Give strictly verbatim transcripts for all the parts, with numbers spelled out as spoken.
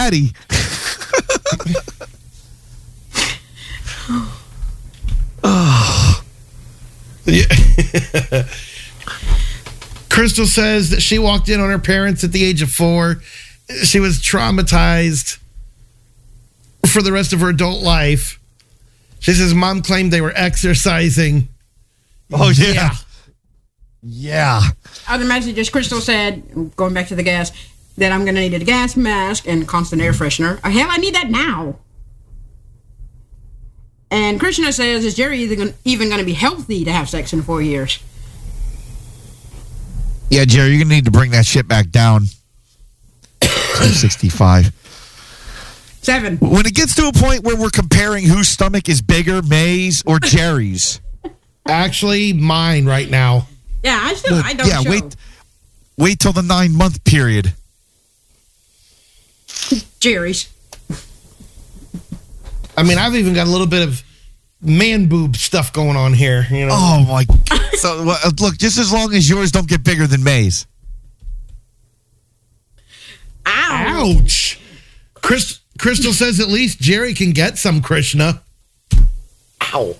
daddy. Oh. Yeah. Crystal says that she walked in on her parents at the age of four. She was traumatized for the rest of her adult life. She says mom claimed they were exercising. Oh, yeah. Yeah. yeah. Other messages, Crystal said, going back to the gas, that I'm going to need a gas mask and constant air freshener. Oh, hell, I need that now. And Krishna says, is Jerry even going to be healthy to have sex in four years? Yeah, Jerry, you're going to need to bring that shit back down. sixty-five. Seven. When it gets to a point where we're comparing whose stomach is bigger, May's or Jerry's. Actually, mine right now. Yeah, I still, well, I don't Yeah, show. wait, wait till the nine-month period. Jerry's. I mean, I've even got a little bit of man boob stuff going on here. You know. Oh, my. So, well, look, just as long as yours don't get bigger than May's. Ow. Ouch. Chris, Crystal says at least Jerry can get some Krishna. Ow.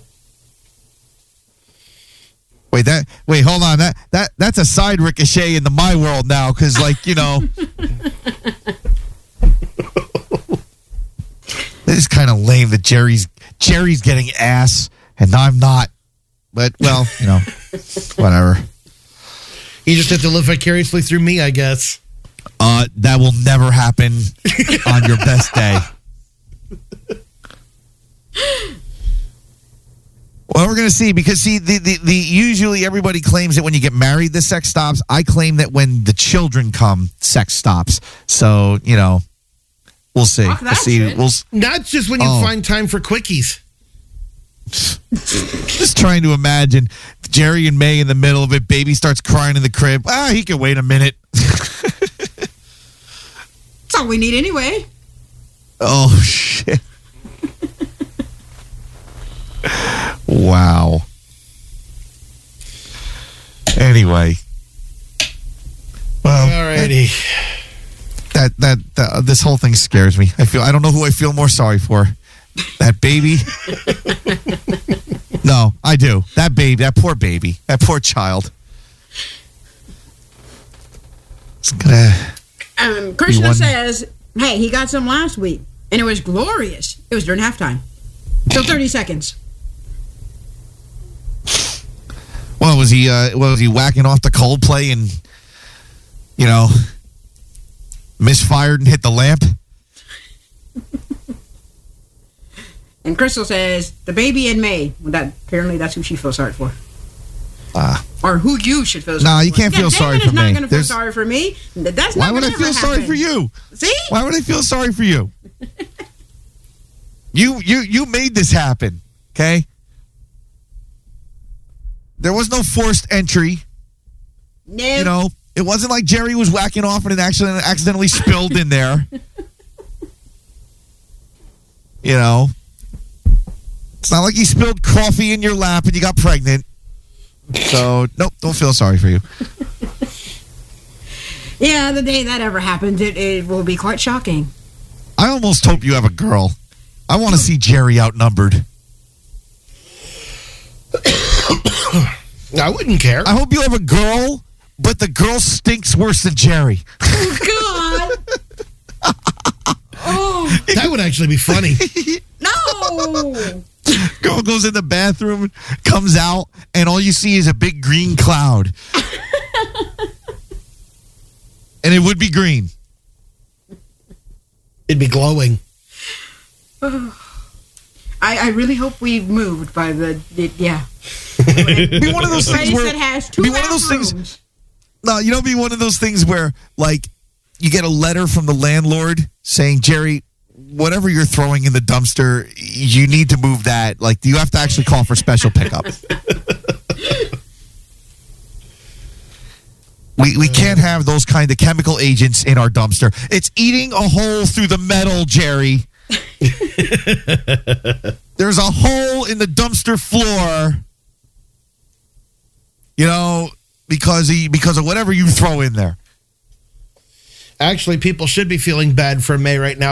Wait, that. Wait, hold on. That that that's a side ricochet in the my world now, because, like, you know, this is kind of lame that Jerry's Jerry's getting ass and I'm not. But well, you know, whatever. You just have to live vicariously through me, I guess. Uh, that will never happen on your best day. Well, we're going to see, because, see, the, the, the usually everybody claims that when you get married, the sex stops. I claim that when the children come, sex stops. So, you know, we'll see. Fuck that we'll see. shit. We'll, Not just when you Oh. find time for quickies. just trying to imagine Jerry and May in the middle of it. Baby starts crying in the crib. Ah, he can wait a minute. That's all we need anyway. Oh, shit. Wow. Anyway. Well, Alrighty. that, that that this whole thing scares me. I feel I don't know who I feel more sorry for. That baby. No, I do. That baby, that poor baby, that poor child. It's gonna. Um, Krishna one- says, hey, he got some last week, and it was glorious. It was during halftime. So thirty seconds. Well, was he? Uh, was he whacking off the Coldplay and, you know, misfired and hit the lamp? And Crystal says, the baby in May. Well, that apparently that's who she feels sorry for. Ah. Or who you should feel sorry Nah, for. you can't yeah, feel David sorry is for not me. going to feel There's- sorry for me. That's Why not would I gonna feel ever sorry happen. for you? See? Why would I feel sorry for you? you you you made this happen, okay? There was no forced entry. No. You know, it wasn't like Jerry was whacking off and it accidentally accidentally spilled in there. You know, it's not like he spilled coffee in your lap and you got pregnant. So, nope, don't feel sorry for you. Yeah, the day that ever happens, it, it will be quite shocking. I almost hope you have a girl. I want to see Jerry outnumbered. I wouldn't care. I hope you have a girl, but the girl stinks worse than Jerry. Oh, God. Oh, That would actually be funny. no. Girl goes in the bathroom, comes out, and all you see is a big green cloud. And it would be green. It'd be glowing. I, I really hope we've moved by the, the yeah. Be one of those things Place where that has two be one of those things. bathrooms. No, you know, be one of those things where, like, you get a letter from the landlord saying, Jerry, whatever you're throwing in the dumpster, you need to move that. Like, you have to actually call for special pickup. We we can't have those kind of chemical agents in our dumpster. It's eating a hole through the metal, Jerry. There's a hole in the dumpster floor. You know, because he because of whatever you throw in there. Actually, people should be feeling bad for May right now.